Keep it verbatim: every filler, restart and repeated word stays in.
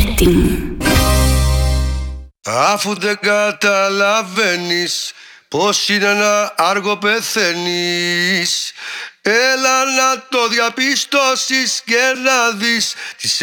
Πέτη μου. Αφού δεν καταλαβαίνεις πως είναι ένα άργο πεθαίνεις, έλα να το διαπιστώσεις και να δεις τις